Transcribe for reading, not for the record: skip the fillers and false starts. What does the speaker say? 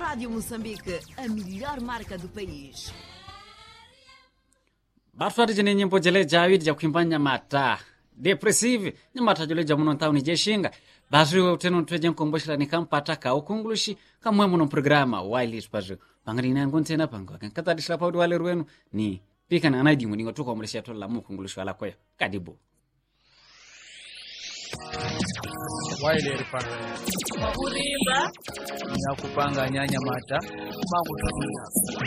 Rádio Moçambique, a melhor marca do país. Batfari jene nyimbo jele Jawid ja kuimbanya mata depressive ni mata jele jamuno tauni jeshinga bazu teno tweje nkomboshla ni kampata ka ukungulushi kamwe muno programa wireless bazu pangani na ngontena pango kata disla paudu wale rwenu ni pika na anaidi muningo tuko mulesha tola mukungulushi wala koya kadibu waile ripanga Makurimba ya kupanga nyanya mata Makurimba